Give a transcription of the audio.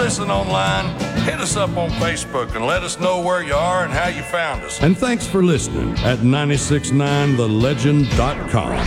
listen online, hit us up on Facebook and let us know where you are and how you found us. And thanks for listening at 969thelegend.com.